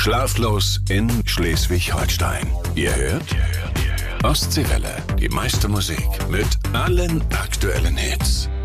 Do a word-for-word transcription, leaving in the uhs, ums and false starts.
Schlaflos in Schleswig-Holstein. Ihr hört Ostseewelle. Die meiste Musik mit allen aktuellen Hits.